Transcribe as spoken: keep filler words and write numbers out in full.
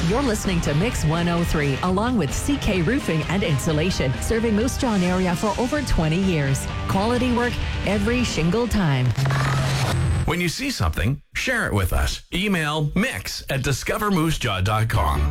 You're listening to Mix one oh three, along with C K Roofing and Insulation, serving Moose Jaw area for over twenty years. Quality work every shingle time. When you see something, share it with us. Email mix at discover moose jaw dot com.